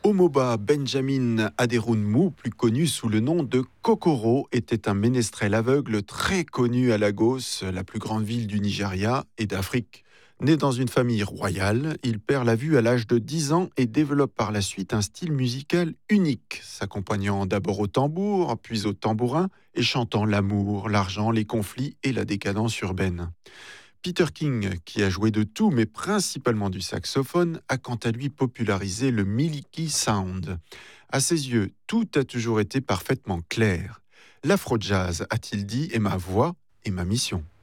Omoba Benjamin Aderounmu, plus connu sous le nom de Kokoro, était un ménestrel aveugle très connu à Lagos, la plus grande ville du Nigeria et d'Afrique. Né dans une famille royale, il perd la vue à l'âge de 10 ans et développe par la suite un style musical unique, s'accompagnant d'abord au tambour, puis au tambourin, et chantant l'amour, l'argent, les conflits et la décadence urbaine. Peter King, qui a joué de tout, mais principalement du saxophone, a quant à lui popularisé le Miliki Sound. À ses yeux, tout a toujours été parfaitement clair. L'afro-jazz, a-t-il dit, est ma voix et ma mission.